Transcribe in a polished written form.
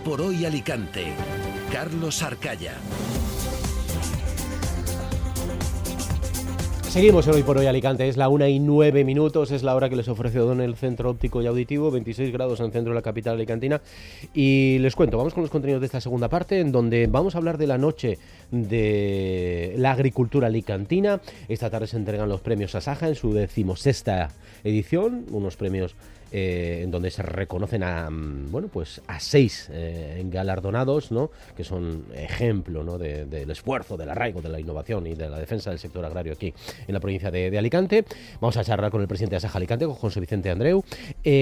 por Hoy Alicante. Carlos Arcaya. Seguimos en Hoy por Hoy Alicante, es la 1:09, es la hora que les ofrece O'Donnell Centro Óptico y Auditivo, 26 grados en el centro de la capital alicantina. Y les cuento, vamos con los contenidos de esta segunda parte, en donde vamos a hablar de la noche de la agricultura alicantina. Esta tarde se entregan los premios Asaja en su 16ª edición, unos premios en donde se reconocen a 6 galardonados, ¿no?, que son ejemplo, ¿no?, del esfuerzo, del arraigo, de la innovación y de la defensa del sector agrario aquí en la provincia de Alicante. Vamos a charlar con el presidente de Asaja Alicante, con José Vicente Andreu.